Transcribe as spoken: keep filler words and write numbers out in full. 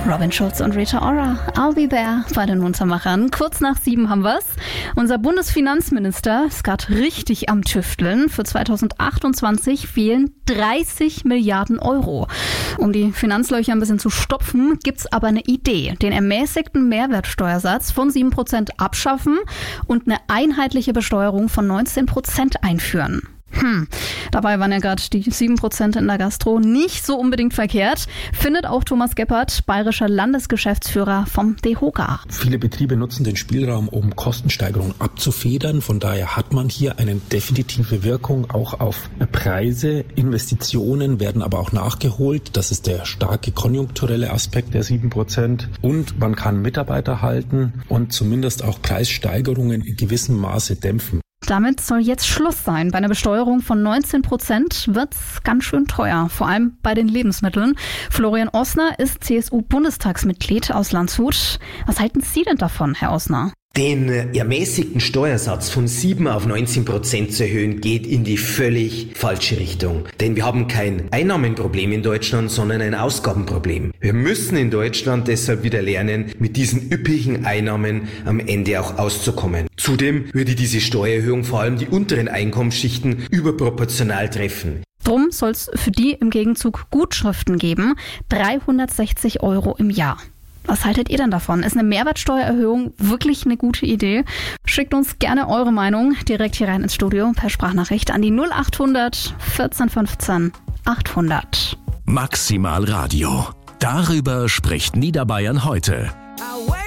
Robin Schulz und Rita Ora, I'll be there bei den Muntermachern. Kurz nach sieben haben wir's. Unser Bundesfinanzminister ist gerade richtig am Tüfteln. Für zweitausendachtundzwanzig fehlen dreißig Milliarden Euro. Um die Finanzlöcher ein bisschen zu stopfen, gibt's aber eine Idee. Den ermäßigten Mehrwertsteuersatz von sieben Prozent abschaffen und eine einheitliche Besteuerung von neunzehn Prozent einführen. Hm, dabei waren ja gerade die sieben Prozent in der Gastro nicht so unbedingt verkehrt, findet auch Thomas Gebhardt, bayerischer Landesgeschäftsführer vom DEHOGA. Viele Betriebe nutzen den Spielraum, um Kostensteigerungen abzufedern. Von daher hat man hier eine definitive Wirkung auch auf Preise. Investitionen werden aber auch nachgeholt. Das ist der starke konjunkturelle Aspekt der sieben Prozent. Und man kann Mitarbeiter halten und zumindest auch Preissteigerungen in gewissem Maße dämpfen. Damit soll jetzt Schluss sein. Bei einer Besteuerung von neunzehn Prozent wird's ganz schön teuer, vor allem bei den Lebensmitteln. Florian Osner ist C S U-Bundestagsmitglied aus Landshut. Was halten Sie denn davon, Herr Osner? Den ermäßigten Steuersatz von sieben auf neunzehn Prozent zu erhöhen, geht in die völlig falsche Richtung. Denn wir haben kein Einnahmenproblem in Deutschland, sondern ein Ausgabenproblem. Wir müssen in Deutschland deshalb wieder lernen, mit diesen üppigen Einnahmen am Ende auch auszukommen. Zudem würde diese Steuererhöhung vor allem die unteren Einkommensschichten überproportional treffen. Drum soll's für die im Gegenzug Gutschriften geben, dreihundertsechzig Euro im Jahr. Was haltet ihr denn davon? Ist eine Mehrwertsteuererhöhung wirklich eine gute Idee? Schickt uns gerne eure Meinung direkt hier rein ins Studio per Sprachnachricht an die null acht hundert vierzehn fünfzehn achthundert. Maximal Radio. Darüber spricht Niederbayern heute.